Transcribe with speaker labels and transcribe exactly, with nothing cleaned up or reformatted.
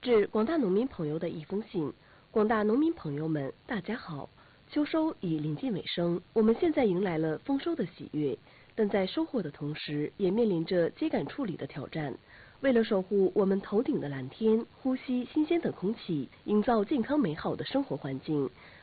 Speaker 1: 致广大农民朋友的一封信。广大农民朋友们，大家好！秋收已临近尾声，我们现在迎来了丰收的喜悦，但在收获的同时，也面临着秸秆处理的挑战。为了守护我们头顶的蓝天，呼吸新鲜的空气，营造健康美好的生活环境，